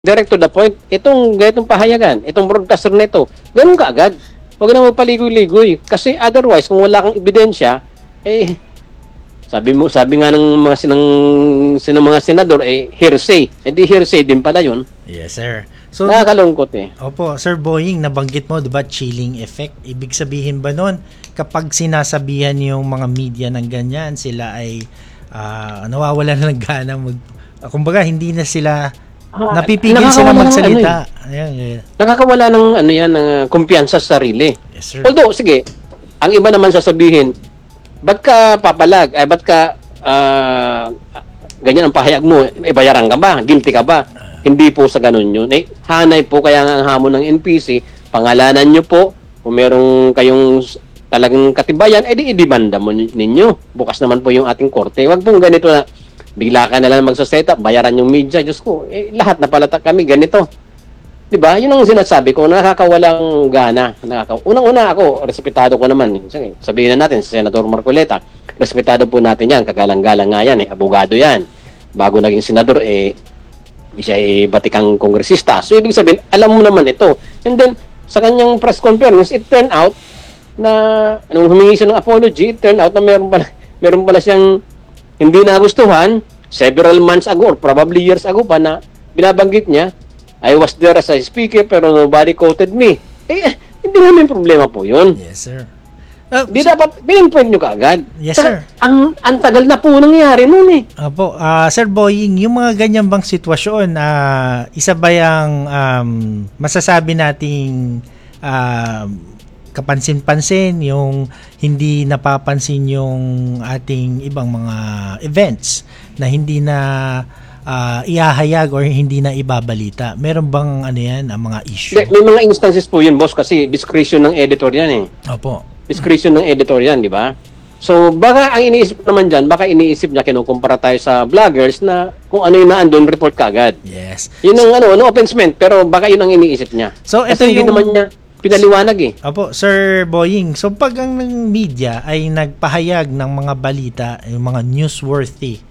Direct to the point, itong ganitong pahayagan, itong broadcaster na ito, ganun ka agad. Huwag na magpaligoy-ligoy. Kasi otherwise, kung wala kang ebidensya, sabi nga ng mga senador, hearsay. Di hearsay din pala yun. Yes, sir. So, nakakalungkot Opo, Sir Boying, nabanggit mo, diba, chilling effect. Ibig sabihin ba nun, kapag sinasabihan yung mga media ng ganyan, sila ay nawawala na ng gana kumbaga, hindi na sila napipigil sila magsalita. Nakakawala ng ng kumpiyansa sa sarili. Yes, sir. Although, sige, ang iba naman sasabihin, ba't ka papalag? Ba't ka ganyan ang pahayag mo? Bayaran ka ba? Guilty ka ba? Hindi po sa ganun yun. Hanay po kaya ang hamon ng NPC, pangalanan nyo po, kung merong kayong talagang katibayan, i-demanda mo ninyo. Bukas naman po yung ating korte. Huwag pong ganito na, bigla ka na lang magsaset up, bayaran yung media. Diyos ko, lahat na pala kami ganito. Diba? Yun ang sinasabi ko, nakakawalang gana. Unang-una ako, respetado ko naman. Sabihin na natin, si Senador Marcoleta, respetado po natin yan, kagalang-galang nga yan, abogado yan. Bago naging senador, siya batikang kongresista. So, ibig sabihin, alam mo naman ito. And then, sa kanyang press conference, it turned out na, nung humingi siya ng apology, it turned out na meron pala siyang hindi nagustuhan, several months ago or probably years ago pa na binabanggit niya, I was there as a speaker pero nobody quoted me. Hindi namin problema po yun. Yes, sir. Di dapat, pinpoint nyo kaagad. Yes, sir. Ang tagal na po nangyari noon Opo, Sir Boying, yung mga ganyan bang sitwasyon, isa ba yung masasabi nating kapansin-pansin, yung hindi napapansin yung ating ibang mga events na hindi na ihahayag or hindi na ibabalita? Meron bang ang mga issue? May mga instances po yun, boss, kasi discretion ng editor yan Opo. Discretion ng editor yan, di ba? So, baka ang iniisip naman dyan, baka iniisip niya, kinukumpara tayo sa vloggers na kung ano yung naandun, report kagad. Yes. Yun ang no offense meant, pero baka yun ang iniisip niya. So, ito kasi yung naman niya pinaliwanag Opo, Sir Boying. So, pag ang media ay nagpahayag ng mga balita, yung mga newsworthy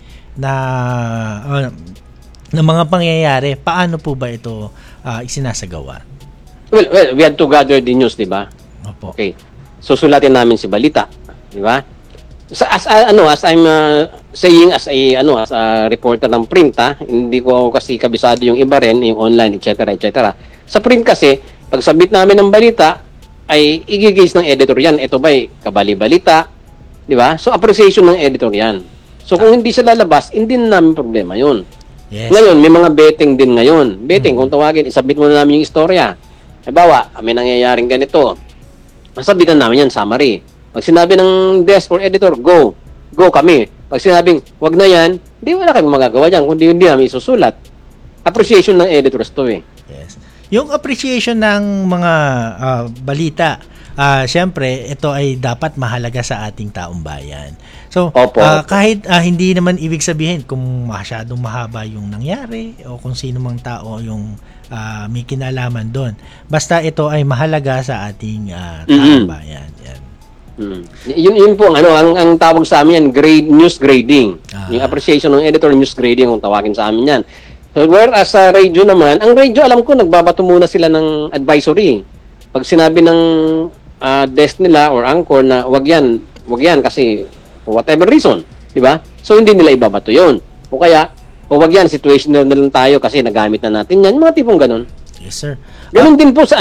na mga pangyayari, paano po ba ito isinasagawa? Well, we had to gather the news, di ba? Opo. Okay. Susulatin namin si balita, di ba? As I'm saying as a reporter ng print, hindi ko kasi kabisado yung iba rin, yung online, etc. Sa print kasi, pag submit namin ng balita, ay igigis ng editor yan. Ito ba'y kabali-balita? Di ba? So, appreciation ng editor yan. So, kung hindi siya lalabas, hindi na namin problema yun. Yes. Ngayon, may mga betting din ngayon. Betting, kung tawagin, isubmit muna namin yung istorya. Halimbawa, may nangyayaring ganito. Masabitan namin yan, summary. Pag sinabi ng desk or editor, go kami. Pag sinabing, wag na yan, hindi wala kami magagawa dyan, kundi hindi namin isusulat. Appreciation ng editors to Yes. Yung appreciation ng mga balita, syempre, ito ay dapat mahalaga sa ating taong bayan. So, Opo. Kahit hindi naman ibig sabihin kung masyadong mahaba yung nangyari o kung sino mang tao yung may kinalaman doon. Basta ito ay mahalaga sa ating taong bayan. Yan. Yun po ang tawag sa amin yan, news grading. Yung appreciation ng editor, news grading kung tawagin sa amin yan. So, whereas sa radio naman, ang radio alam ko nagbabato muna sila ng advisory. Pag sinabi ng desk nila or anchor na wag yan kasi for whatever reason, di ba? So hindi nila ibabato 'yon. O kaya wag yan, situational na lang tayo kasi nagamit na natin yan, mga tipong ganun. Yes, sir. Ganun din po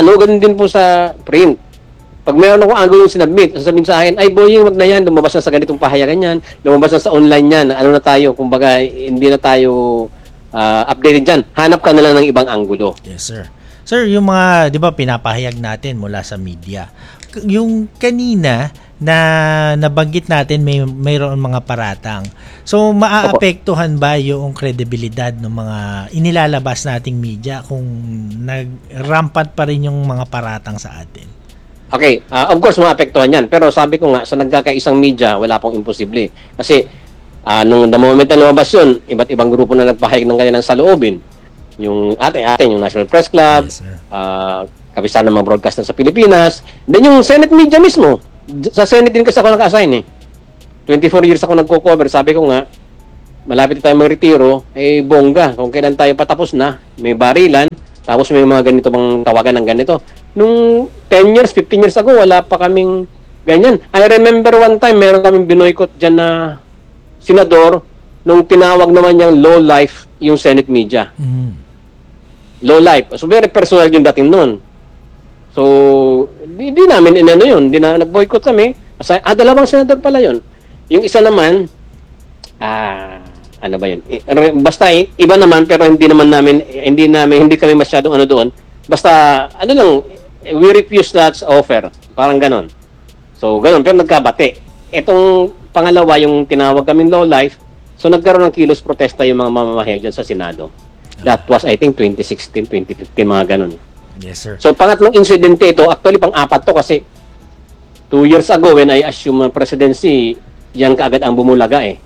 sa print. Pag mayroon akong angle yung sinabit, sasabihin sa akin, ay Boying, wag na yan, lumabas na sa ganitong pahayagan yan, lumabas na sa online yan, ano na tayo, kumbaga, hindi na tayo updated dyan. Hanap ka na lang ng ibang anggulo. Yes, sir. Sir, yung mga, di ba, pinapahayag natin mula sa media. Yung kanina na nabanggit natin mayroon mga paratang. So, maaapektuhan ba yung kredibilidad ng mga inilalabas nating media kung nag-rampant pa rin yung mga paratang sa atin? Okay, of course, maapektuhan yan. Pero sabi ko nga, sa nagkakaisang media, wala pong imposible. Kasi, nung the moment na lumabas yun, iba't ibang grupo na nagpahayag ng kanilang saloobin. Yung yung National Press Club, yes, kabisa ng mga broadcaster sa Pilipinas, then yung Senate media mismo. Sa Senate din kasi ako naka-assign 24 years ako nagko-cover. Sabi ko nga, malapit tayo mag-retiro, eh bongga. Kung kailan tayo patapos na, may barilan, tapos may mga ganito bang tawagan ng ganito. Nung 10 years, 15 years ago, wala pa kaming ganyan. I remember one time, meron kaming binoykot dyan na senador, nung tinawag naman niyang low life yung Senate media. Low life. So very personal yung dating noon. So, di namin inano yun. Di na nag-boycott kami. Dalawang senador pala yun. Yung isa naman, ano ba yun? Basta iba naman, pero hindi kami masyadong ano doon. Basta, ano lang, we refuse that offer. Parang ganon. So, ganon. Pero nagkabate. Itong pangalawa, yung tinawag kaming low life, so nagkaroon ng kilos protesta yung mga mamamahayag dyan sa Senado. That was, I think, 2016, 2015, mga ganon. Yes, sir. So, pangatlong insidente ito, actually, pang-apat to kasi 2 years ago, when I assume presidency, yan kaagad ang bumulaga eh.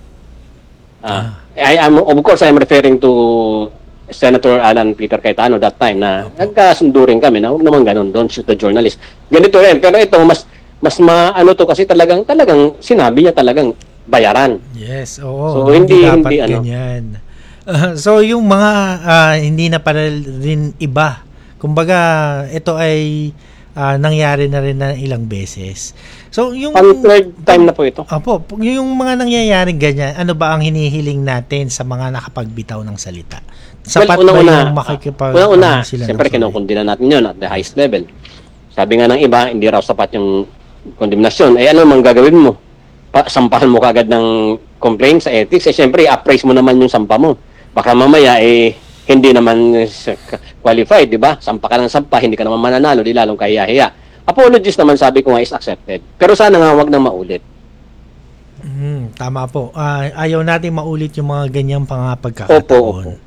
Of course, I'm referring to Senator Alan Peter Cayetano that time na nagkasundo rin kami na huwag naman ganun, don't shoot the journalist. Ganito rin, pero ito, mas maano to kasi talagang sinabi niya talagang bayaran. Yes, oo. So, hindi ganyan. So, yung mga hindi na pala rin iba. Kumbaga, ito ay nangyari na rin na ilang beses. So, yung third time na po ito. Opo, yung mga nangyayaring ganyan, ano ba ang hinihiling natin sa mga nakapagbitaw ng salita? Sapat ba yung makikipag... Una, siyempre kinukundina natin yun at the highest level. Sabi nga ng iba, hindi raw sapat yung kondemnasyon. Eh, ano mang gagawin mo? Sampahan mo kagad ng complaint sa ethics. Eh, siyempre, appraise mo naman yung sampa mo. Baka mamaya, hindi naman qualified, di ba? Sampa ka ng sampa, hindi ka naman mananalo, di lalong kahiya-hiya. Apologies naman, sabi ko nga, is accepted. Pero sana nga, wag nang maulit. Tama po. Ayaw natin maulit yung mga ganyang pagkakataon. Opo.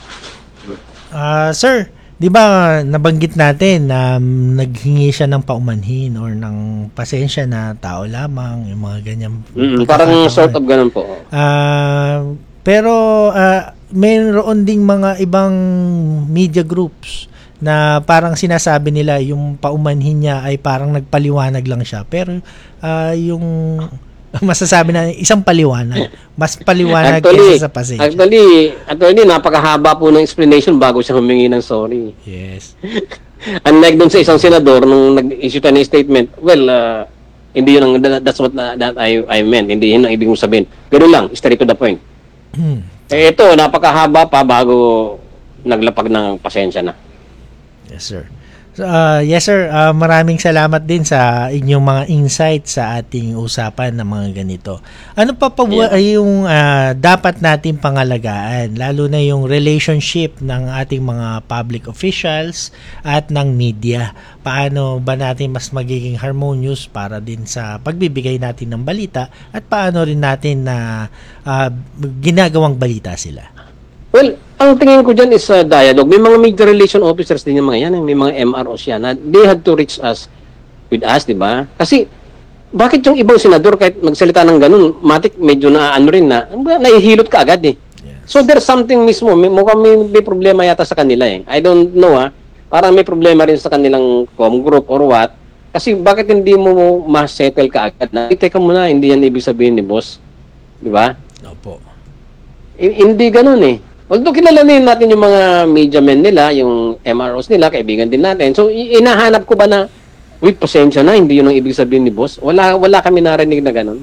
Sir, di ba nabanggit natin na naghingi siya ng paumanhin or ng pasensya na tao lamang, yung mga ganyang parang sort of ganun po. Pero mayroon ding mga ibang media groups na parang sinasabi nila yung paumanhin niya ay parang nagpaliwanag lang siya. Pero yung masasabi na isang paliwanag, mas paliwanag kaysa sa pasensya. Actually, napakahaba po ng explanation bago siya humingi ng sorry. Yes. Unlike dun sa isang senador nung nag-issue tayo ng statement, hindi yun that's what that I meant. Hindi yun ang ibig mong sabihin. Ganun lang, straight to the point. Ito, napakahaba pa bago naglapag ng pasensya na. Yes, sir. So, yes, sir. Maraming salamat din sa inyong mga insights sa ating usapan ng mga ganito. Ano pa yung dapat natin pangalagaan, lalo na yung relationship ng ating mga public officials at ng media? Paano ba natin mas magiging harmonious para din sa pagbibigay natin ng balita at paano rin natin na ginagawang balita sila? Well, ang tingin ko dyan is dialogue. May mga media relation officers din yung mga yan. May mga MROs yan. They had to reach us with us, di ba? Kasi, bakit yung ibang senador kahit magsalita ng ganun, matik medyo nahihilot ka agad eh. Yes. So, there's something mismo. Mukhang may problema yata sa kanila eh. I don't know Parang may problema rin sa kanilang group or what. Kasi bakit hindi mo ma-settle ka agad na, teka muna, hindi yan ibig sabihin ni boss. Di ba? Opo. Hindi ganun eh. Although kilalanin natin yung mga media men nila, yung MROs nila, kaibigan din natin. So, inahanap ko ba na, pasensya na, hindi yun ang ibig sabihin ni boss? Wala kami narinig na ganun.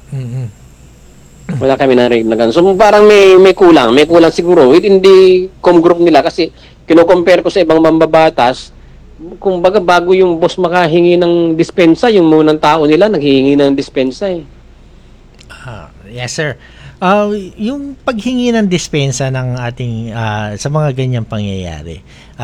Wala kami narinig na ganun. So, parang may kulang siguro. Hindi group nila kasi kino-compare ko sa ibang mambabatas, kung baga bago yung boss makahingi ng dispensa, yung munang tao nila naghihingi ng dispensa eh. Yes, sir. Yung paghingi ng dispensa ng ating sa mga ganyang pangyayari,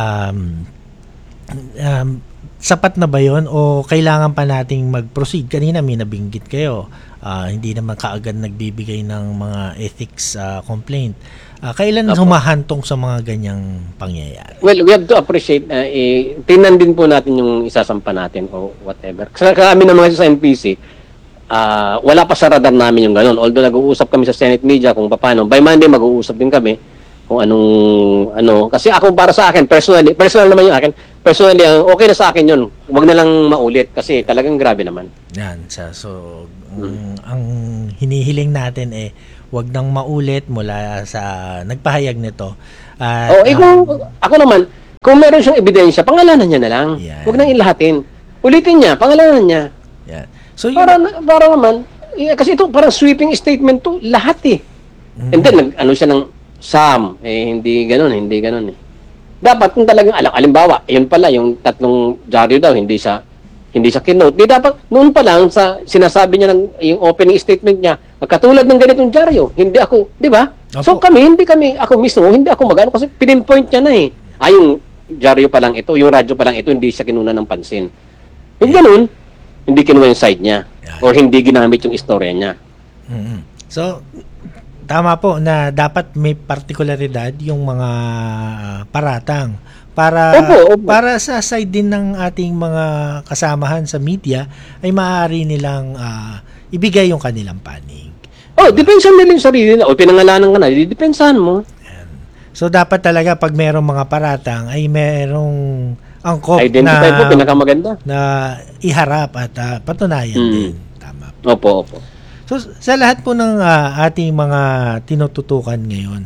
sapat na ba yon o kailangan pa nating mag-proceed? Kanina may nabinggit kayo, hindi naman kaagad nagbibigay ng mga ethics complaint. Kailan humahantong sa mga ganyang pangyayari? Well, we have to appreciate, tingnan din po natin yung isasampa natin o whatever. Kasi kami naman sa NPC, wala pa sa radar namin yung gano'n. Although nag-uusap kami sa Senate media kung paano. By Monday, mag-uusap din kami kung anong. Kasi ako para sa akin, personal naman yung akin. Personally, okay na sa akin yun. Huwag na lang maulit kasi talagang grabe naman. Yan. So, ang hinihiling natin wag nang maulit mula sa nagpahayag nito. At, Kung ako naman, kung meron siyang ebidensya, pangalanan niya na lang. Yan. Huwag nang ilahatin. Ulitin niya, pangalanan niya. yan. So, Para naman, kasi ito parang sweeping statement to, lahat eh. And then, ano siya ng Sam, hindi ganun eh. Dapat kung talagang alimbawa, yun pala, yung tatlong dyaryo daw, hindi sa kinote. Di dapat, noon pa lang, sa sinasabi niya yung opening statement niya, katulad ng ganitong dyaryo, hindi ako, di ba? So ako mismo, hindi ako magano kasi pinpoint niya na eh. Yung dyaryo pa lang ito, yung radyo pa lang ito, hindi siya kinuna ng pansin. Yung ganun, hindi kinuha yung side niya. Or hindi ginamit yung istorya niya. So, tama po na dapat may partikularidad yung mga paratang para Opo. para sa side din ng ating mga kasamahan sa media ay maaari nilang ibigay yung kanilang panig. Depensahan nila yung sarili na. O pinangalanan ka na, didepensahan mo. So, dapat talaga pag merong mga paratang ay merong angkop Identify po, pinakamaganda. na iharap at patunayan din. Tama po. Opo. So, sa lahat po ng ating mga tinututukan ngayon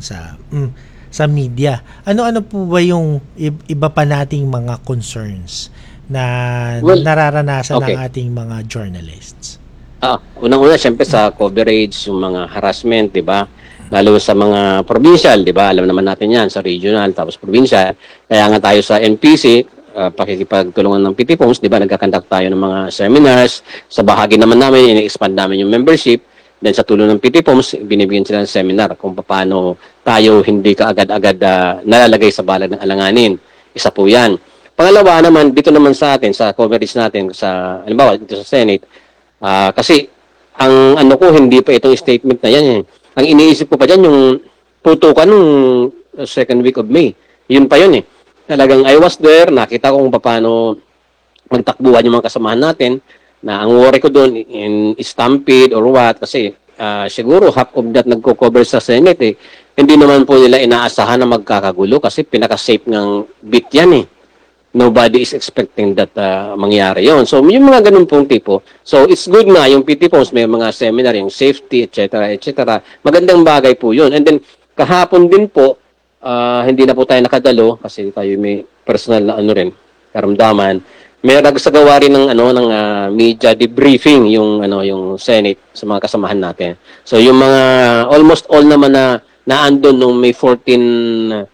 sa media, ano-ano po ba yung iba pa nating mga concerns na nararanasan ng ating mga journalists? Unang-una, syempre sa coverage, yung mga harassment, di ba? Lalo sa mga provincial, di ba? Alam naman natin yan, sa regional, tapos provincial. Kaya nga tayo sa NPC, pakikipagtulungan ng PTPOMS, di ba? Nagkakandak tayo ng mga seminars. Sa bahagi naman namin, ini-expand namin yung membership. Then sa tulong ng PTPOMS, binibigyan sila ng seminar kung paano tayo hindi ka agad-agad nalalagay sa balag ng alanganin. Isa po yan. Pangalawa naman, dito naman sa atin, sa coverage natin, halimbawa, dito sa Senate, kasi ang ano ko, hindi pa itong statement na yan. Ang iniisip ko pa dyan, yung putukan ng second week of May. Yun pa yun eh. Talagang I was there, nakita ko kung paano magtakbuhan yung mga kasamahan natin, na ang worry ko doon in stampede or what, kasi siguro half of that nagko-cover sa Senate eh. Hindi naman po nila inaasahan na magkakagulo kasi pinaka-safe ng bit yan eh. Nobody is expecting that mangyari yon. So, yung mga ganun pong tipo. So, it's good na yung PTPOMS, may mga seminar, yung safety, etc. Magandang bagay po yun. And then, kahapon din po, hindi na po tayo nakadalo kasi tayo may personal na karamdaman. May nagsagawa rin ng media debriefing yung Senate sa mga kasamahan natin. So, yung mga almost all naman na naandun nung May 14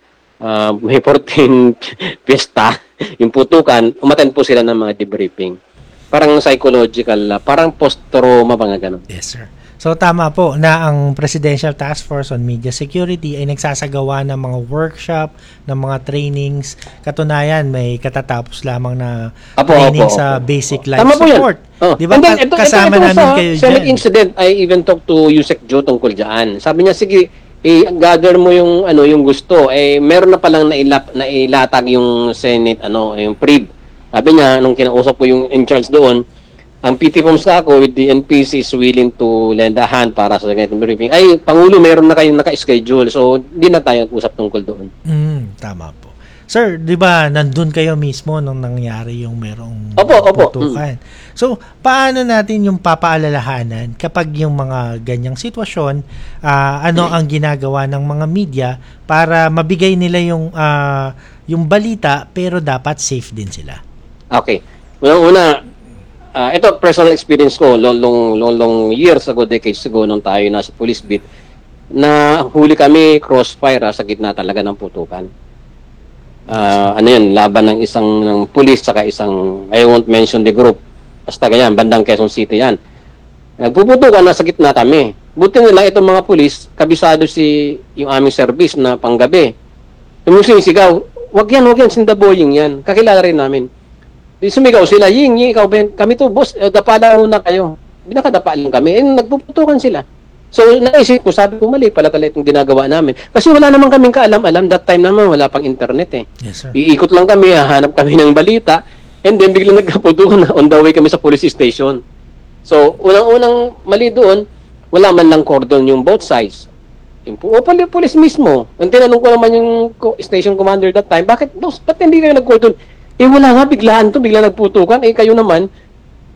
piyesta, yung putukan, umattend po sila ng mga debriefing. Parang psychological, parang post-trauma, mga ganun. Yes, sir. So, tama po na ang Presidential Task Force on Media Security ay nagsasagawa ng mga workshop, ng mga trainings. Katunayan, may katatapos lamang na training sa basic life support. Diba? Kasama namin kayo dyan. Senate incident, I even talked to Yusek Joe tungkol dyan. Sabi niya, sige, gather mo yung yung gusto. Meron na palang nailatag yung Senate yung PRIB. Sabi niya nung kinausap ko yung in charge doon, ang PTPOMS ako with the NPC is willing to lend a hand para sa ganitong briefing. Pangulo, meron na kayong naka-schedule. So, hindi na tayo usap tungkol doon. Tama po. Sir, di ba nandun kayo mismo nung nangyari yung merong Opo. putukan? So, paano natin yung papaalalahanan kapag yung mga ganyang sitwasyon, ano ang ginagawa ng mga media para mabigay nila yung balita pero dapat safe din sila? Okay. Una, ito personal experience ko, long years ago, decades ago, nung tayo nasa police beat, na huli kami crossfire sa gitna talaga ng putukan. Laban ng isang police saka isang, I won't mention the group, basta ganyan, bandang Quezon City yan. Nagpuputukan, nasa gitna kami. Buti nila itong mga police, kabisado yung aming service na panggabi. Yung sigaw, wag yan, sindaboying yan. Kakilala rin namin. Di sumigaw sila, Ying, ikaw ba? Kami to, boss, dapala na kayo. Binakadapa lang kami. Nagpuputukan sila. So, naisip ko, sabi ko, mali pala talaga itong ginagawa namin. Kasi wala naman kaming kaalam-alam. That time naman, wala pang internet eh. Yes, sir. Iikot lang kami, hahanap kami ng balita. And then, biglang nagkaputukan na on the way kami sa police station. So, unang-unang mali doon, wala man lang cordon yung both sides. Yung police mismo. Ang tinanong ko naman yung station commander that time, bakit, boss, ba't hindi kayo nag-cordon? Wala nga, biglaan to, bigla nagputukan. Kayo naman,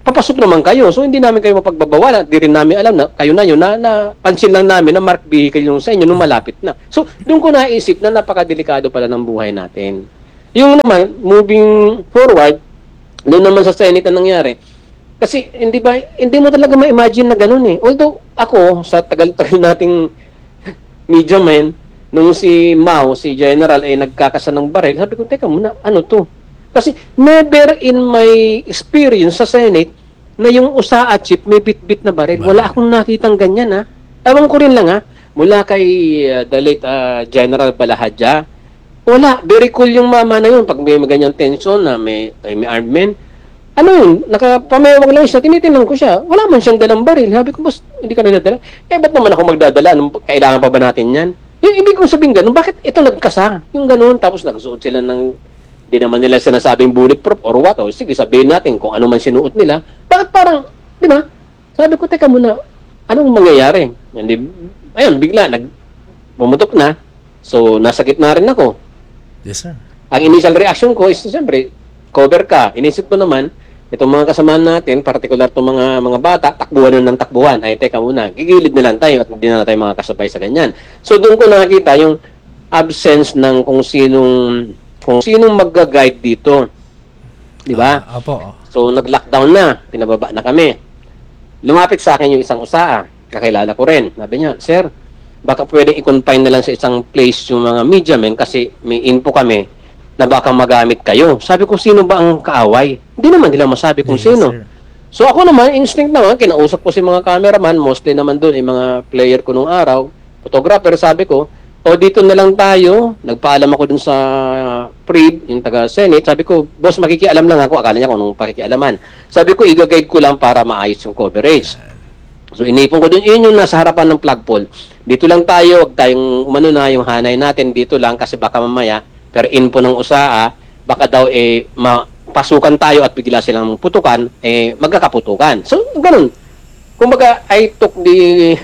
papasok naman kayo. So, hindi namin kayo mapagbabawalan. Di rin namin alam na kayo na yun, na pansin lang namin na mark vehicle yung sa inyo nung malapit na. So, doon ko naisip na napakadelikado pala ng buhay natin. Yung naman, moving forward, doon naman sa Senate na nangyari. Kasi, hindi mo talaga ma-imagine na ganun eh. Although, ako, sa tagal-tagal nating media man, nung si Mao, si General, ay nagkakasa ng baril, sabi ko, teka muna, ano to? Kasi never in my experience sa Senate na yung USAA chief may bit-bit na baril. Wala akong nakitang ganyan, ha? Ewan ko rin lang, ha? Mula kay the late General Balahadja, wala. Very cool yung mama na yun. Pag may ganyang tension na may armed men, ano yun, nakapamewag lang siya, tinitingnan ko siya, wala man siyang dalang baril. Sabi ko, boss, hindi ka na nadala. Ba't naman ako magdadala? Kailangan pa ba natin yan? Yung ibig kong sabihin ganun, bakit ito nagkasa? Yung ganun, tapos nagsuot sila ng, di naman nila sinasabing bulletproof or what, o sige, sabihin natin kung ano man sinuot nila. Bakit parang, di ba? Sabi ko, teka muna, anong mangyayari? Ayun, bigla, pumutok na. So, nasa gitna rin ako. Yes, sir. Ang initial reaction ko is, siyempre, cover ka. Inisip ko naman, itong mga kasamahan natin, particular itong mga bata, takbuhan ng takbuhan. Ay, teka muna, gigilid na lang tayo at hindi na tayo mga kasabay sa ganyan. So, doon ko nakita yung absence ng kung sinong mag-guide dito. Di ba? Opo. So, nag-lockdown na. Pinababa na kami. Lumapit sa akin yung isang USAA. Kakilala ko rin. Sabi niya, sir, baka pwede i-confine na lang sa isang place yung mga media men kasi may info kami na baka magamit kayo. Sabi ko, sino ba ang kaaway? Hindi naman nila masabi kung sino. Sir. So ako naman, instinct naman, kinausap ko si mga cameraman, mostly naman doon, yung mga player ko nung araw, photographer, sabi ko, o dito na lang tayo, nagpaalam ako dun sa PRIB, yung taga-Senate, sabi ko, boss, makikialam lang ako, akala niya kung anong pakikialaman. Sabi ko, i-guide ko lang para maayos yung coverage. So inipon ko dun, yun yung nasa harapan ng flagpole. Dito lang tayo, huwag tayong umano na yung hanay natin, dito lang kasi baka mamaya, pero info ng USAA, baka daw mapasukan tayo at bigla silang putukan, magkakaputukan. So, ganun. Kumbaga, I took the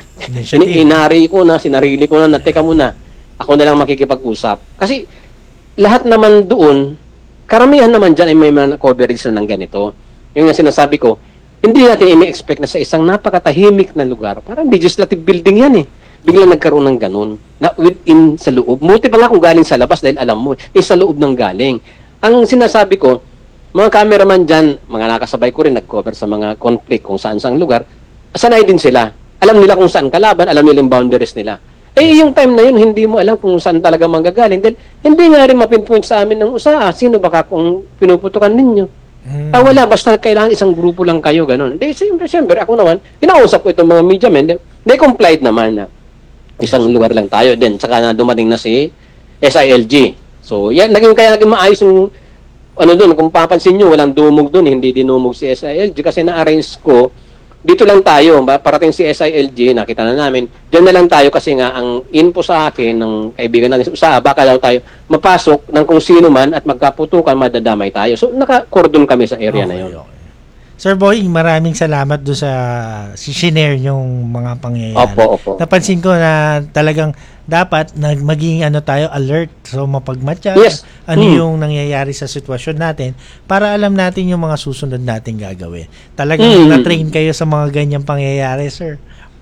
sinarili ko na, teka muna, ako na lang makikipag-usap. Kasi, lahat naman doon, karamihan naman dyan ay may mga coverage na ng ganito. Yung sinasabi ko, hindi natin ini-expect na sa isang napakatahimik na lugar, parang legislative building yan biglang nagkaroon ng ganun na within sa loob. Muti pa nga kung galing sa labas dahil alam mo, sa loob ng galing. Ang sinasabi ko, mga cameraman dyan, mga nakasabay ko rin, nag-cover sa mga conflict kung saan-saan lugar, sanay din sila. Alam nila kung saan kalaban, alam nila yung boundaries nila. Yung time na yun, hindi mo alam kung saan talaga manggagaling. Dahil hindi nga rin mapinpoint sa amin ng USAA, sino baka kung pinuputukan ninyo. Wala, basta kailangan isang grupo lang kayo, ganun. Siyempre, ako naman, kinausap ko itong mga media men, they complied naman na isang lugar lang tayo din. Saka na dumating na si SILG. So, yan, naging maayos yung, doon, kung papansin nyo, walang dumog doon, hindi dinumog si SILG kasi na-arrange ko, dito lang tayo, parating si SILG, nakita na namin, dyan na lang tayo kasi nga, ang info sa akin, ng kaibigan natin sa baka daw tayo mapasok ng kung sino man at magkaputukan, madadamay tayo. So, naka-cordon kami sa area na yun. Okay. Sir Boy, maraming salamat do sa share yung mga pangyayari. Opo. Napansin ko na talagang dapat maging tayo alert. So mapagmatya yung nangyayari sa sitwasyon natin para alam natin yung mga susunod nating gagawin. Talagang na-train kayo sa mga ganyang pangyayari, sir.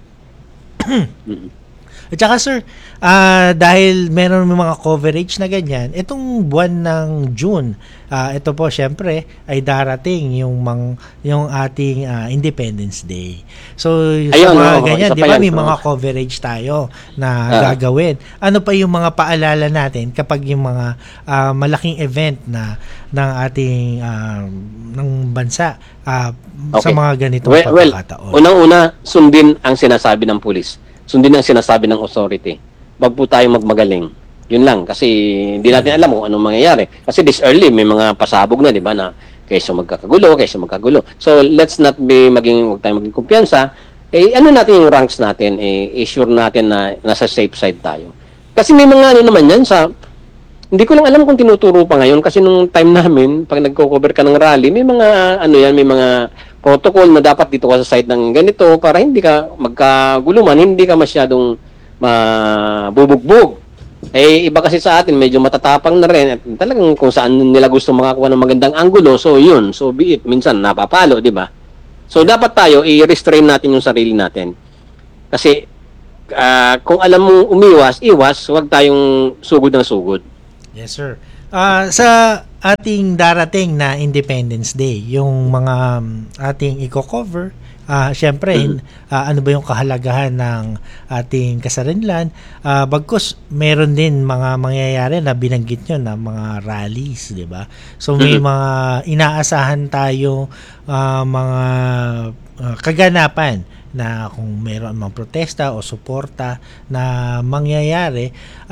At saka sir, dahil meron mga coverage na ganyan, itong buwan ng June, ito po syempre ay darating yung ating Independence Day. So sa mga ganyan, di ba may mga coverage tayo na gagawin. Ano pa yung mga paalala natin kapag yung mga malaking event na ng ating ng bansa sa mga ganitong pagkakataon? Unang-una, sundin ang sinasabi ng pulis. Sundin ang sinasabi ng authority. Wag po tayong magmagaling. Yun lang. Kasi hindi natin alam kung anong mangyayari. Kasi this early, may mga pasabog na, di ba, na kaysa magkakagulo. So, let's not wag tayong maging kumpiyansa. Ano natin yung ranks natin? I-sure natin na nasa safe side tayo. Kasi may mga naman yan hindi ko lang alam kung tinuturo pa ngayon. Kasi nung time namin, pag nagko-cover ka ng rally, may mga, may mga protocol na dapat dito ka sa side ng ganito para hindi ka magkaguluman, hindi ka masyadong mabubugbog. Iba kasi sa atin, medyo matatapang na rin. At talagang kung saan nila gusto makakuha ng magandang anggulo, so yun, so be it. Minsan napapalo, di ba? So, dapat tayo, i-restrain natin yung sarili natin. Kasi, kung alam mong umiwas, iwas, huwag tayong sugod ng sugod. Yes, sir. Sa ating darating na Independence Day, yung mga ating i-cover, syempre, ano ba yung kahalagahan ng ating kasarinlan? Bagkus, meron din mga mangyayari na binanggit nyo na mga rallies, di ba? So, may mga inaasahan tayo mga kaganapan na kung mayroon mang protesta o suporta na mangyayari,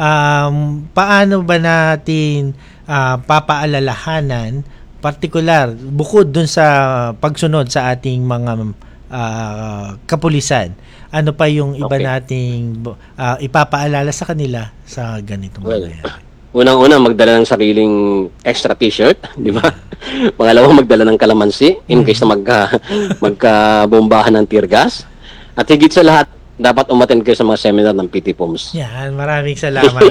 paano ba natin papaalalahanan, partikular, bukod dun sa pagsunod sa ating mga kapulisan, ano pa yung iba nating ipapaalala sa kanila sa ganitong mangyayari? Unang-una, magdala ng sariling extra t-shirt, di ba? Pangalawa, magdala ng kalamansi in case na magkabombahan ng tear gas. At higit sa lahat, dapat umattend kayo sa mga seminar ng PT POMS. Yan, maraming salamat.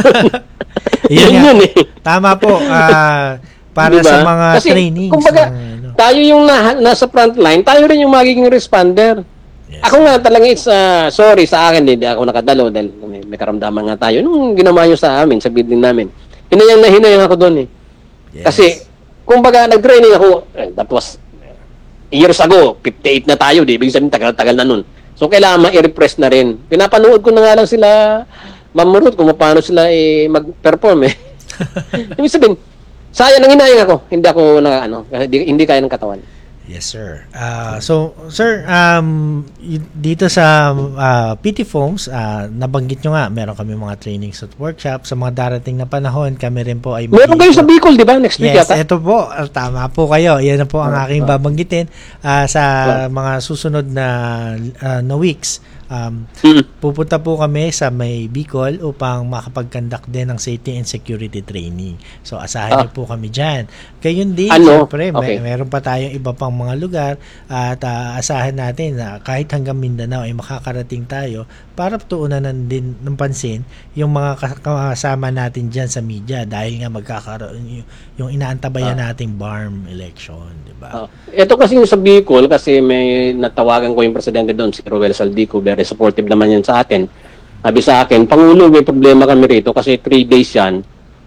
Yun eh. Tama po. Para diba? sa mga kasi, trainings. Kumbaga, tayo yung nasa front line, tayo rin yung magiging responder. Yes. Ako nga talaga, sorry sa akin, hindi ako nakadalo dahil may karamdaman nga tayo. Nung ginawa nyo sa amin, sa building namin, hinayang ako doon eh. Yes. Kasi, kumbaga, nag-training ako, that was years ago, 58 na tayo, di ibig sabihin, tagal-tagal na nun. So, kailangan ma-repress na rin. Pinapanood ko na nga lang sila, mamurot kung paano sila mag-perform eh. Ibig sabihin, sayang nang hinayang ako. Hindi ako hindi kaya ng katawan. Yes, sir. So, sir, dito sa PT Foams, nabanggit nyo nga, meron kami mga trainings at workshop. Sa mga darating na panahon, kami rin po ay meron kayo sa Bicol, di ba? Next week yes, yata? ito po. Tama po kayo. Yan na po ang aking babanggitin sa mga susunod na weeks. Pupunta po kami sa may Bicol upang makapag-conduct din ng safety and security training. So, asahan niyo po kami dyan. Gayon din, siyempre, meron pa tayong iba pang mga lugar at asahan natin na kahit hanggang Mindanao ay makakarating tayo para tuunan din ng pansin yung mga kasama natin dyan sa media dahil nga magkakaroon yung inaantabayan nating BARM election, di ba? Ito kasi yung sa Bicol, kasi may natawagan ko yung presidente doon, si Roel Saldico, very supportive naman yan sa atin. Sabi sa akin, Pangulo, may problema kami rito kasi 3 days yan,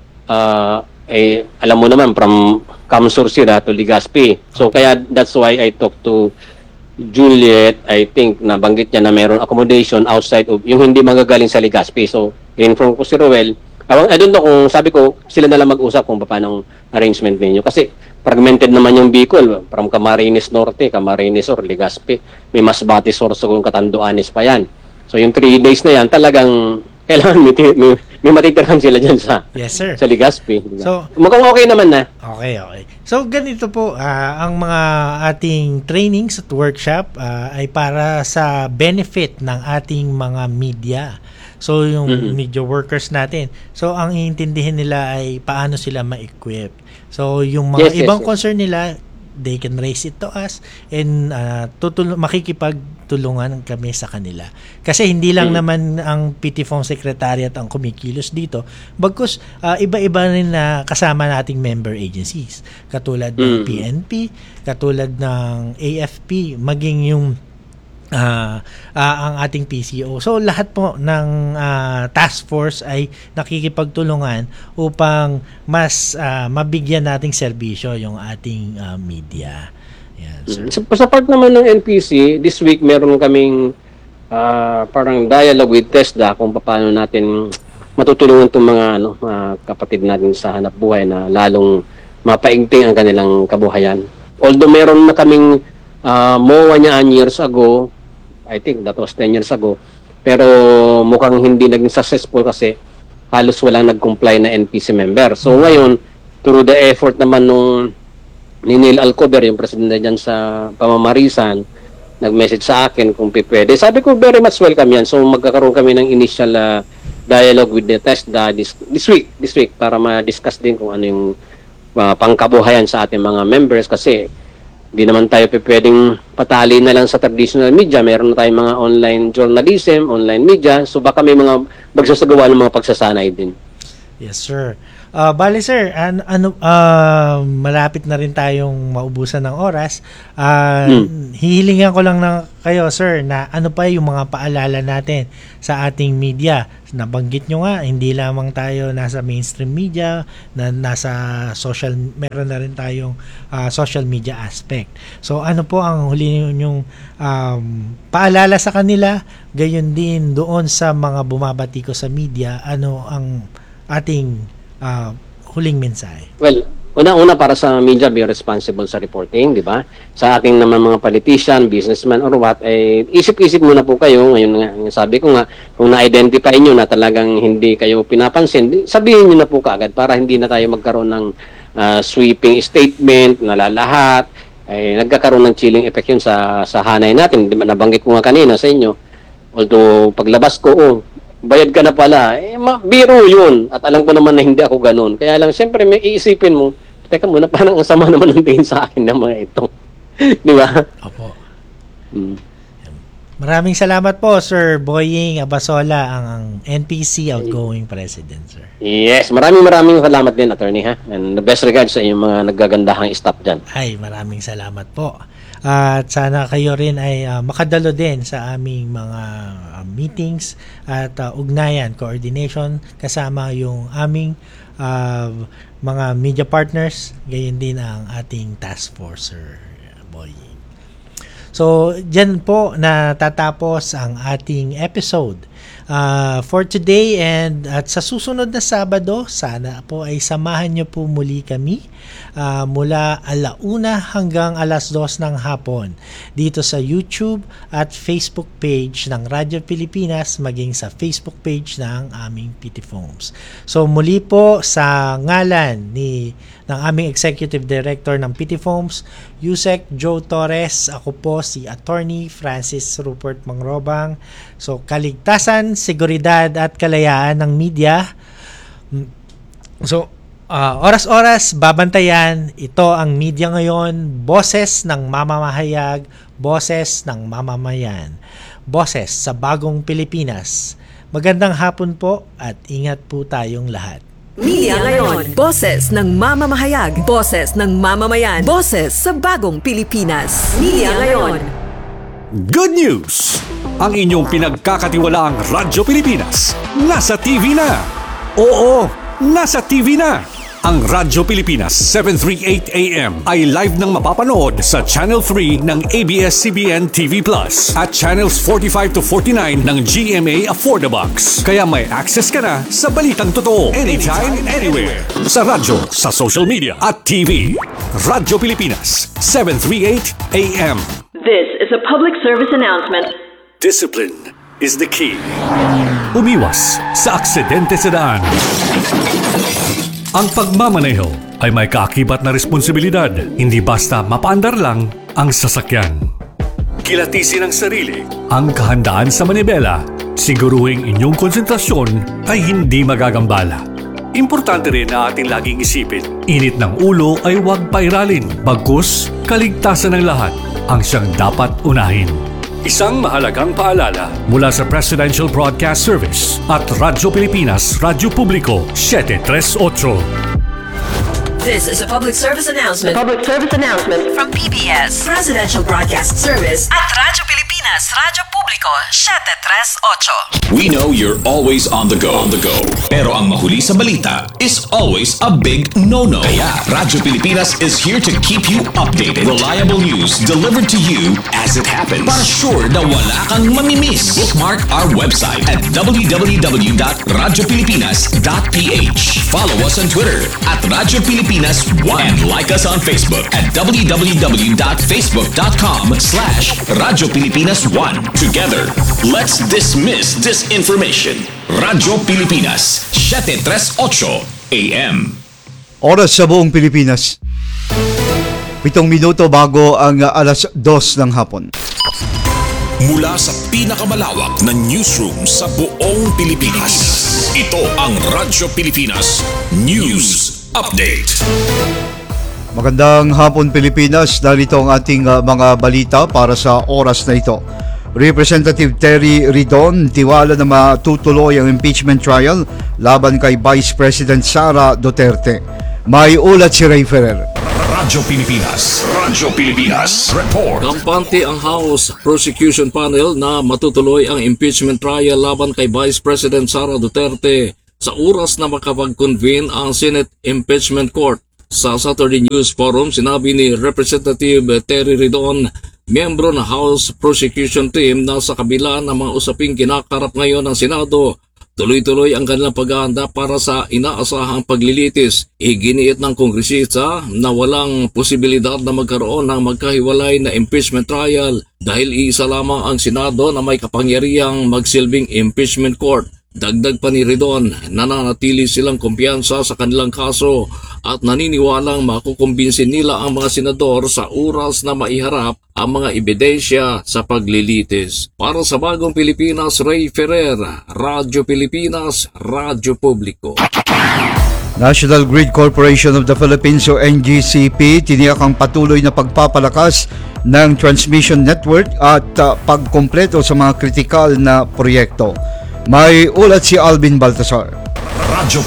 alam mo naman, from Camsur sila to Legazpi. So, kaya that's why I talked to Juliet, I think, nabanggit niya na mayroon accommodation outside of, yung hindi magagaling sa Legazpi. So, in-inform ko si Roel. I don't know kung sabi ko, sila na lang mag-usap kung paano arrangement ninyo. Kasi, fragmented naman yung Bicol, from Camarines Norte, Camarines Sur, Legazpi. May Masbate, Sorsogon, Catanduanes pa yan. So, yung 3 days na yan, talagang kailangan may matitirahan sila dyan sa, yes, sir. sa Legazpi. Diba? So, mukhang okay naman na. Okay. So, ganito po, ang mga ating trainings at workshop ay para sa benefit ng ating mga media. So, yung media workers natin. So, ang iintindihin nila ay paano sila ma-equip. So, yung mga ibang concern nila, they can raise it to us and makikipagtulungan kami sa kanila. Kasi hindi lang naman ang PT Foam Secretariat ang kumikilos dito. Bagkus, iba-iba rin na kasama nating member agencies. Katulad ng PNP, katulad ng AFP, maging yung ang ating PCO. So, lahat po ng task force ay nakikipagtulungan upang mas mabigyan nating serbisyo yung ating media. Yan, sir. Sa part naman ng NPC, this week meron kaming parang dialogue with TESDA kung paano natin matutulungan itong mga kapatid natin sa hanap buhay na lalong mapaigting ang kanilang kabuhayan. Although meron na kaming MOA niya years ago, I think that was 10 years ago. Pero mukhang hindi naging successful kasi halos walang nag-comply na NPC member. So ngayon, through the effort naman nung ni Neil Alcover, yung presidente dyan sa Pamamarisan, nag-message sa akin kung pwede. Sabi ko, very much welcome yan. So magkakaroon kami ng initial dialogue with the TESDA this week para ma-discuss din kung ano yung pangkabuhayan sa ating mga members kasi hindi naman tayo pwedeng patali na lang sa traditional media. Meron na tayong mga online journalism, online media. So baka may mga magsasagawa ng mga pagsasanay din. Yes, sir. Bale sir, malapit na rin tayong maubusan ng oras. Hihilingan ko lang ng kayo sir na ano pa yung mga paalala natin sa ating media. Nabanggit nyo nga, hindi lamang tayo nasa mainstream media, na nasa meron na rin tayong social media aspect. So ano po ang huli yung paalala sa kanila, gayon din doon sa mga bumabati ko sa media, ano ang ating huling mensahe? Well, una para sa media, be responsible sa reporting, di ba? Sa ating naman mga politician, businessman or what, isip-isip muna po kayo. Ngayon nga, sabi ko nga, kung na-identify nyo na talagang hindi kayo pinapansin, sabihin nyo na po kaagad para hindi na tayo magkaroon ng sweeping statement, nalalahat, nagkakaroon ng chilling effect yun sa hanay natin. Di ba, nabanggit ko nga kanina sa inyo, although paglabas ko, bayad ka na pala. Biro yun. At alam ko naman na hindi ako ganun. Kaya lang, siyempre, may iisipin mo, teka muna, parang ang sama naman ng tingin sa akin ng mga ito. Di ba? Opo. Maraming salamat po, Sir Boying Abasola, ang NPC outgoing president, sir. Yes, maraming salamat din, attorney, ha? And the best regards sa inyong mga naggagandahang staff dyan. Ay, maraming salamat po. At sana kayo rin ay makadalo din sa aming mga meetings at ugnayan, coordination, kasama yung aming mga media partners, gayon din ang ating task force, Sir Boying. So, dyan po natatapos ang ating episode for today, and at sa susunod na Sabado, sana po ay samahan nyo po muli kami mula 1:00 hanggang 2:00 ng hapon dito sa YouTube at Facebook page ng Radyo Pilipinas, maging sa Facebook page ng aming PT Foams. So muli po sa ngalan ng aming Executive Director ng PT Foams, Yusek Joe Torres, ako po si Attorney Francis Rupert Mangrobang. So kaligtasan, seguridad at kalayaan ng media. So oras-oras babantayan, ito ang media ngayon, boses ng mamamahayag, boses ng mamamayan, boses sa bagong Pilipinas. Magandang hapon po at ingat po tayong lahat. Media ngayon, boses ng mamamahayag, boses ng mamamayan, boses sa bagong Pilipinas. Media ngayon. Good news! Ang inyong pinagkakatiwalaang Radyo Pilipinas nasa TV na. Oo, nasa TV na. Ang Radyo Pilipinas 738 AM ay live nang mapapanood sa Channel 3 ng ABS-CBN TV Plus at Channels 45 to 49 ng GMA Affordabox. Kaya may access ka na sa balitang totoo anytime, anywhere. Sa radyo, sa social media at TV. Radyo Pilipinas 738 AM. This is a public service announcement. Discipline is the key. Umiwas sa aksidente sa daan. Ang pagmamaneho ay may kaakibat na responsibilidad, hindi basta mapaandar lang ang sasakyan. Kilatisin ang sarili, ang kahandaan sa manibela, siguruhing inyong konsentrasyon ay hindi magagambala. Importante rin na ating laging isipin, init ng ulo ay huwag pairalin, bagkus kaligtasan ng lahat ang siyang dapat unahin. Isang mahalagang paalala mula sa Presidential Broadcast Service at Radyo Pilipinas, Radyo Publiko 738. This is a public service announcement Public service announcement. from PBS, Presidential Broadcast Service at Radyo Pilipinas, Radyo Publiko 738. We know you're always on the go. Pero ang mahuli sa balita is always a big no-no. Kaya Radyo Pilipinas is here to keep you updated. Reliable news delivered to you as it happens. Para sure na wala kang mamimiss. Bookmark our website at www.radiopilipinas.ph. Follow us on Twitter at Radyo Pilipinas 1 and like us on Facebook at www.facebook.com/Radyo Pilipinas 1. Together, let's dismiss disinformation. Radyo Pilipinas 738 AM. Oras sa buong Pilipinas. 7 minuto bago ang 2:00 ng hapon. Mula sa pinakamalawak na newsroom sa buong Pilipinas. Ito ang Radyo Pilipinas News Update. Magandang hapon Pilipinas. Narito ang ating mga balita para sa oras na ito. Representative Terry Ridon tiwala na matutuloy ang impeachment trial laban kay Vice President Sara Duterte. May ulat si Ray Ferrer. Radyo Pilipinas Report. Kampante ang House Prosecution Panel na matutuloy ang impeachment trial laban kay Vice President Sara Duterte sa oras na makapag-convene ang Senate Impeachment Court. Sa Saturday News Forum, sinabi ni Representative Terry Ridon, miyembro ng House Prosecution Team na sa kabila ng mga usaping kinakarap ngayon ng Senado, tuloy-tuloy ang kanilang paghahanda para sa inaasahang paglilitis. Iginiit ng kongresista na walang posibilidad na magkaroon ng magkahiwalay na impeachment trial dahil iisa lamang ang Senado na may kapangyarihang magsilbing impeachment court. Dagdag pa ni Ridon, nananatili silang kumpiyansa sa kanilang kaso at naniniwalang makukumbinsin nila ang mga senador sa oras na maiharap ang mga ebidensya sa paglilitis. Para sa Bagong Pilipinas, Ray Ferrer, Radyo Pilipinas, Radyo Publiko. National Grid Corporation of the Philippines o NGCP tiniyak ang patuloy na pagpapalakas ng transmission network at pagkumpleto sa mga kritikal na proyekto. May ulat si Alvin Baltasar. Radyo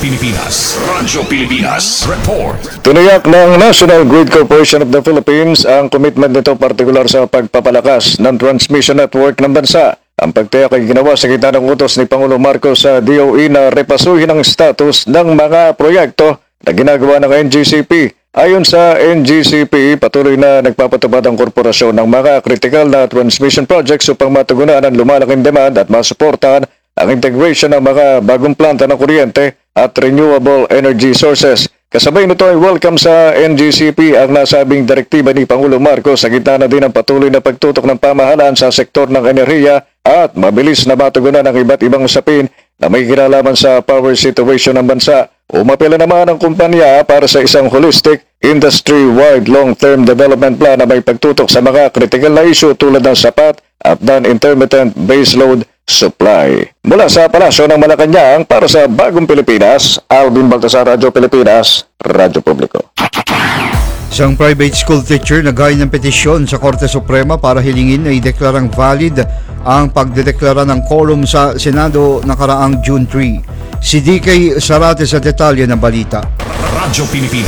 Pilipinas Report. Tiniyak ng National Grid Corporation of the Philippines ang commitment nito partikular sa pagpapalakas ng transmission network ng bansa. Ang pagtiyak ay ginawa sa gitna ng utos ni Pangulong Marcos sa DOE na repasuhin ang status ng mga proyekto na ginagawa ng NGCP. Ayon sa NGCP, patuloy na nagpapatupad ang korporasyon ng mga critical na transmission projects upang matugunan ang lumalaking demand at masuportahan ang integration ng mga bagong planta ng kuryente at renewable energy sources. Kasabay nito ay welcome sa NGCP ang nasabing direktiba ni Pangulong Marcos sa gitna na din ang patuloy na pagtutok ng pamahalaan sa sektor ng enerhiya at mabilis na matugunan ang iba't ibang usapin na may kinalaman sa power situation ng bansa. Umapela naman ang kumpanya para sa isang holistic, industry-wide long-term development plan na may pagtutok sa mga critical na issue tulad ng sapat at non-intermittent baseload supply. Mula sa Palasyo ng Malacanang para sa Bagong Pilipinas, Alvin Baltasar, Radyo Pilipinas, Radyo Publiko. Isang private school teacher naghain ng petisyon sa Korte Suprema para hilingin na ideklarang valid ang pagdedeklara ng quorum sa Senado nakaraang June 3. Si DK Sarate sa detalye ng balita. Radyo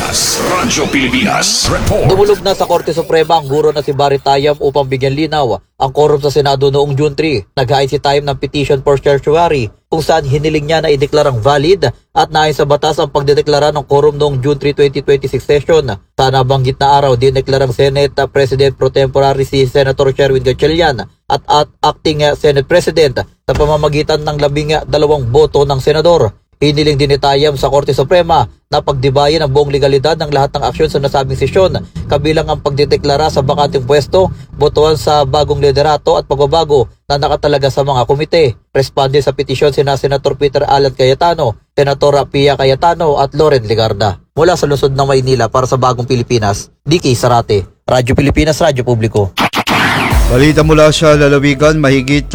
Pilipinas Report. Dumulog na sa Korte Suprema ang guro na si Barry Tayam upang bigyan linaw ang quorum sa Senado noong June 3. Naghain si Tayam ng petition for certiorari kung saan hiniling niya na ideklarang valid at naayon sa batas ang pagdedeklara ng quorum noong June 3, 2026 session. Sa nabanggit na araw, dineklarang Senate President Pro Tempore si Senator Sherwin Gatchalian at Acting Senate President sa pamamagitan ng 12 boto ng senador. Hiniling din ni Tayam sa Korte Suprema na pagdibayin ang buong legalidad ng lahat ng aksyon sa nasabing sesyon, kabilang ang pagdedeklara sa bakanting pwesto, botohan sa bagong liderato at pagbabago na nakatalaga sa mga komite. Responde sa petisyon sina Senator Peter Alan Cayetano, Senatora Pia Cayetano at Loren Ligarda. Mula sa lungsod ng Maynila para sa Bagong Pilipinas, DK Sarate, Radyo Pilipinas, Radyo Publiko. Balita mula sa lalawigan, mahigit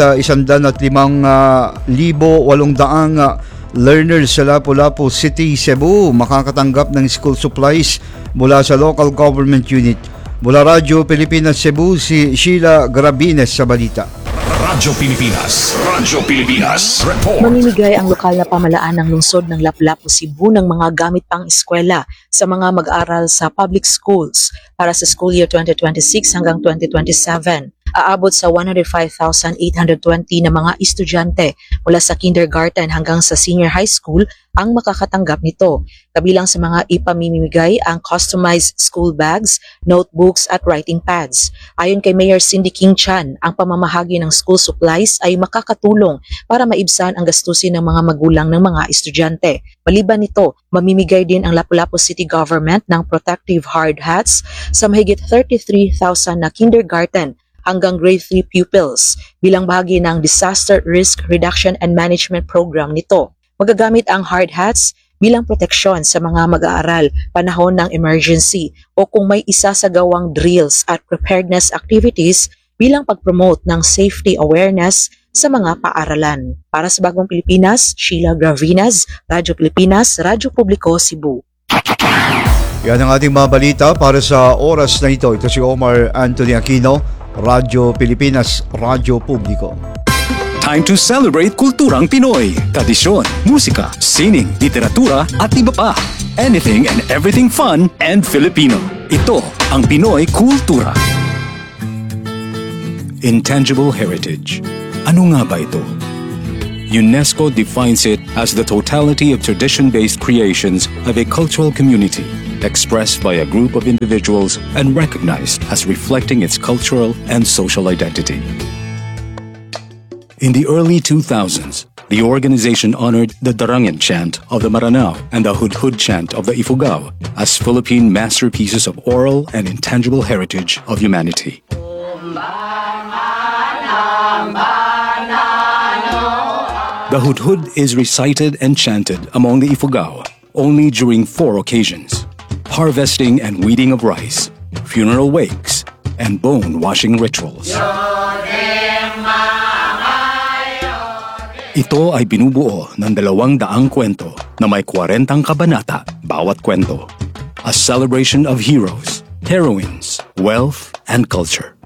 105,800 learners sa Lapu-Lapu City, Cebu makakatanggap ng school supplies mula sa local government unit. Mula Radyo Pilipinas Cebu, si Sheila Grabines sa balita. Radyo Pilipinas Report. Mamimigay ang lokal na pamalaan ng lungsod ng Lapu-Lapu, Cebu ng mga gamit pang eskwela sa mga mag-aaral sa public schools para sa school year 2026 hanggang 2027. Aabot sa 105,820 na mga estudyante mula sa kindergarten hanggang sa senior high school ang makakatanggap nito. Kabilang sa mga ipamimigay ang customized school bags, notebooks at writing pads. Ayon kay Mayor Cindy King Chan, ang pamamahagi ng school supplies ay makakatulong para maibsan ang gastusin ng mga magulang ng mga estudyante. Maliban nito, mamimigay din ang Lapu-Lapu City Government ng protective hard hats sa mahigit 33,000 na kindergarten hanggang grade 3 pupils bilang bahagi ng Disaster Risk Reduction and Management Program nito. Magagamit ang hard hats bilang proteksyon sa mga mag-aaral panahon ng emergency o kung may isasagawang drills at preparedness activities bilang pag-promote ng safety awareness sa mga paaralan. Para sa Bagong Pilipinas, Sheila Gravinas, Radyo Pilipinas, Radyo Publiko, Cebu. Yan ang ating mga balita para sa oras na ito. Ito si Omar Anthony Aquino. Radyo Pilipinas, Radyo Publiko. Time to celebrate kulturang Pinoy, tradisyon, musika, sining, literatura at iba pa. Anything and everything fun and Filipino. Ito ang Pinoy Kultura. Intangible heritage. Ano nga ba ito? UNESCO defines it as the totality of tradition-based creations of a cultural community, expressed by a group of individuals and recognized as reflecting its cultural and social identity. In the early 2000s, the organization honored the Darangen chant of the Maranao and the Hudhud chant of the Ifugao as Philippine masterpieces of oral and intangible heritage of humanity. The Hudhud is recited and chanted among the Ifugao only during 4 occasions: harvesting and weeding of rice, funeral wakes, and bone-washing rituals. Ito ay binubuo ng 200 kwento na may 40 kabanata bawat kwento. A celebration of heroes, heroines, wealth, and culture.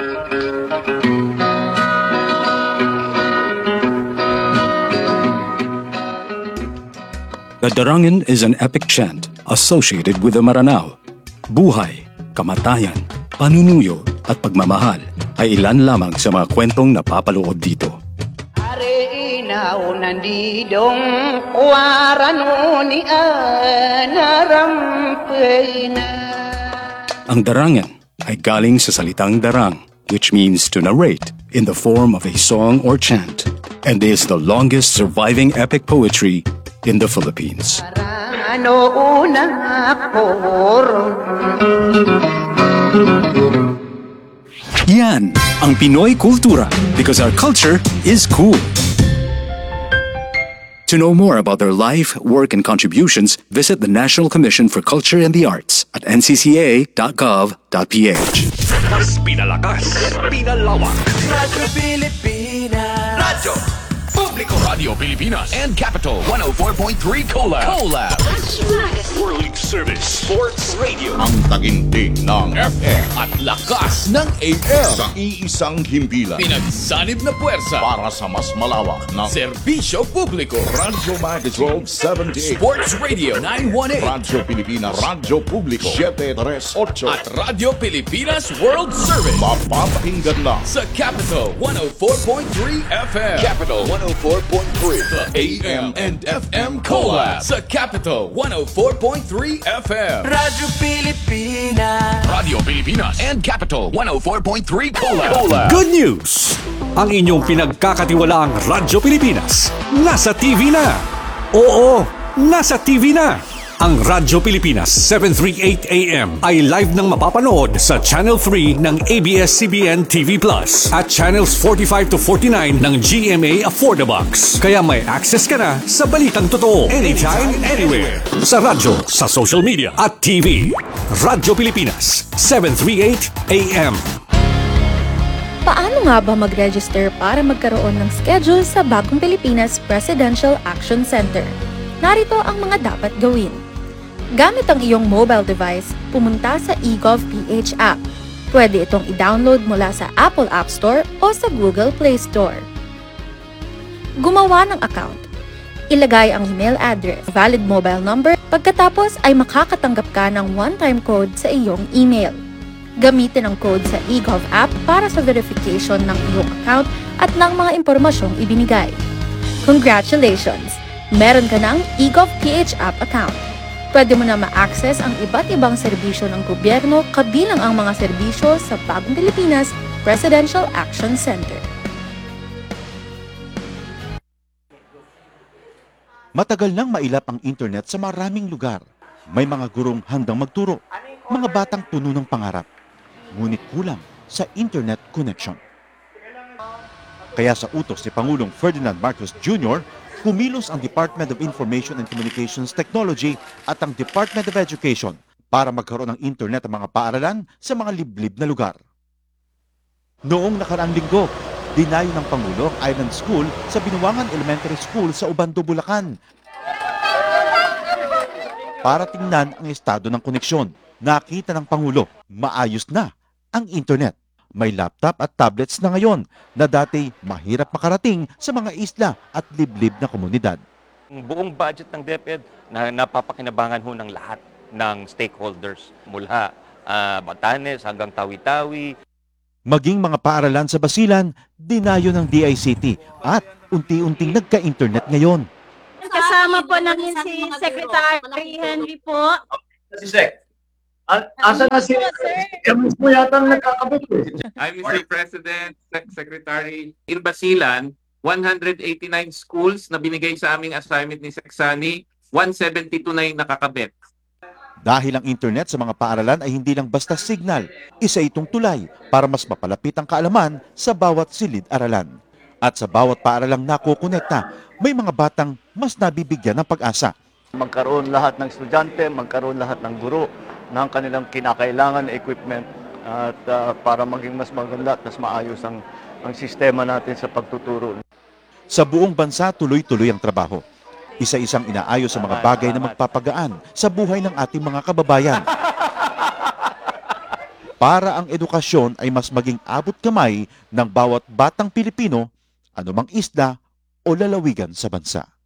The Darangen is an epic chant associated with the Maranao. Buhay, kamatayan, panunuyo at pagmamahal ay ilan lamang sa mga kwentong napapaloob dito. Ang Darangen ay galing sa salitang darang, which means to narrate in the form of a song or chant, and is the longest surviving epic poetry in the Philippines. Yan ang Pinoy Kultura, because our culture is cool. To know more about their life, work, and contributions, visit the National Commission for Culture and the Arts at ncca.gov.ph. Mas pinalakas, pinalawak. Radyo Pilipinas. Radyo Publiko. Radio Pilipinas and Capital 104.3 Collab. World Service Sports Radio. Ang taginting ng FM At lakas ng AM. sa iisang himpilan Pinagsanib na puwersa. para sa mas malawak na Serbisyo Publiko. Radyo Magazine 1278, Sports Radio 918. Radyo Pilipinas, Radyo Publiko 738. At Radio Pilipinas World Service. Mapapakinggan na Sa Capital 104.3 FM. Capital 104.3. The AM and FM Collab. Sa Capital 104.3 FM. Radio Pilipinas and Capital 104.3 Collab. Good news! Ang inyong pinagkakatiwalaang Radyo Pilipinas nasa TV na. Oo, nasa TV na. Ang Radyo Pilipinas 738 AM ay live nang mapapanood sa Channel 3 ng ABS-CBN TV Plus at Channels 45 to 49 ng GMA Affordabox. Kaya may access ka na sa balitang totoo anytime, anywhere. Sa radyo, sa social media at TV. Radyo Pilipinas 738 AM. Paano nga ba mag-register para magkaroon ng schedule sa Bagong Pilipinas Presidential Action Center? Narito ang mga dapat gawin. Gamit ang iyong mobile device, pumunta sa eGovPH app. Pwede itong i-download mula sa Apple App Store o sa Google Play Store. Gumawa ng account. Ilagay ang email address, valid mobile number, pagkatapos ay makakatanggap ka ng one-time code sa iyong email. Gamitin ang code sa eGov app para sa verification ng iyong account at ng mga impormasyong ibinigay. Congratulations! Meron ka ng eGovPH app account. Pwede mo na ma-access ang iba't ibang serbisyo ng gobyerno kabilang ang mga serbisyo sa Bagong Pilipinas Presidential Action Center. Matagal nang mailap ang internet sa maraming lugar. May mga gurong handang magturo, mga batang puno ng pangarap. Ngunit kulang sa internet connection. Kaya sa utos ni Pangulong Ferdinand Marcos Jr., kumilos ang Department of Information and Communications Technology at ang Department of Education para magkaroon ng internet ang mga paaralan sa mga liblib na lugar. Noong nakaraang linggo, dinayo ng Pangulo ang Island School sa Binuangan Elementary School sa Ubando, Bulacan para tingnan ang estado ng koneksyon. Nakita ng Pangulo, maayos na ang internet. may laptop at tablets na ngayon na dati mahirap makarating sa mga isla at liblib na komunidad. Buong budget ng DepEd na napapakinabangan ho ng lahat ng stakeholders mula Batanes hanggang Tawi-Tawi. Maging mga paaralan sa Basilan, dinayo ng DICT at unti-unting nagka-internet ngayon. Kasama po namin si Secretary Henry po. Si Sec. Asa na si Kami po yata nagkakabit eh. I'm Mr. President, Secretary in Basilan, 189 schools na binigay sa aming assignment ni Seksani, 172 na yung nakakabit. Dahil ang internet sa mga paaralan ay hindi lang basta signal, isa itong tulay para mas mapalapit ang kaalaman sa bawat silid-aralan. At sa bawat paaralang nakukonekta, may mga batang mas nabibigyan ng pag-asa. Magkaroon lahat ng estudyante, magkaroon lahat ng guro ng kanilang kinakailangan na equipment at para maging mas maganda at mas maayos ang sistema natin sa pagtuturo. Sa buong bansa, tuloy-tuloy ang trabaho. Isa-isang inaayos sa mga bagay na magpapagaan sa buhay ng ating mga kababayan. Para ang edukasyon ay mas maging abot kamay ng bawat batang Pilipino, anumang isla o lalawigan sa bansa.